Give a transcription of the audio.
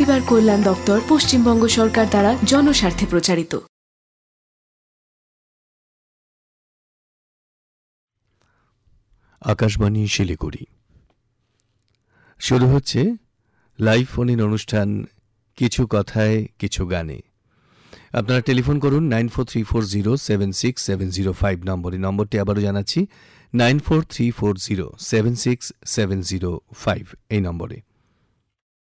পরিবার কল্যাণ দপ্তর, পশ্চিমবঙ্গ সরকার দ্বারা জনস্বার্থে প্রচারিত। আকাশবাণী শিলিগুড়ি। শুরু হচ্ছে লাইভ ফোন ইন অনুষ্ঠান কিছু কথায় কিছু গানে। আপনারা টেলিফোন করুন 9434076705 নম্বরে। নম্বরটি আবারও জানাচ্ছি 9434076705 এই নম্বরে।